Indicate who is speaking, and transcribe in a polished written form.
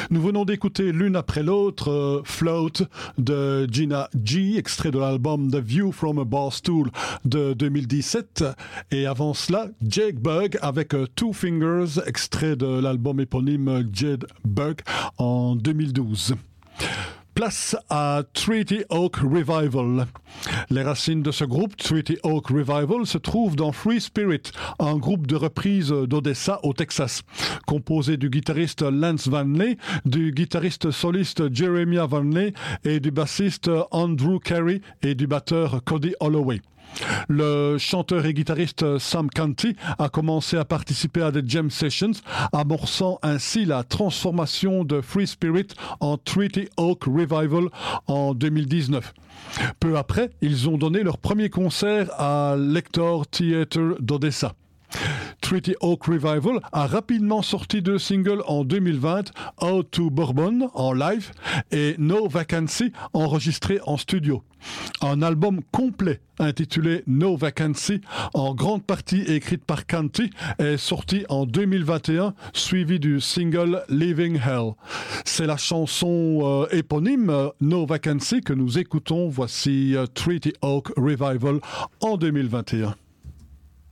Speaker 1: Nous venons d'écouter l'une après l'autre Float de Gina G, extrait de l'album The View from a Bar Stool de 2017. Et avant cela, Jake Bugg avec Two Fingers, extrait de l'album éponyme Jade Bugg en 2012. Place à Treaty Oak Revival. Les racines de ce groupe, Treaty Oak Revival, se trouvent dans Free Spirit, un groupe de reprises d'Odessa au Texas, composé du guitariste Lance Vanley, du guitariste soliste Jeremiah Vanley et du bassiste Andrew Carey et du batteur Cody Holloway. Le chanteur et guitariste Sam Canty a commencé à participer à des jam sessions, amorçant ainsi la transformation de Free Spirit en Treaty Oak Revival en 2019. Peu après, ils ont donné leur premier concert à l'Hector Theatre d'Odessa. Treaty Oak Revival a rapidement sorti deux singles en 2020, Out to Bourbon en live et No Vacancy enregistré en studio. Un album complet intitulé No Vacancy, en grande partie écrite par Canty, est sorti en 2021, suivi du single Living Hell. C'est la chanson éponyme No Vacancy que nous écoutons. Voici Treaty Oak Revival en 2021.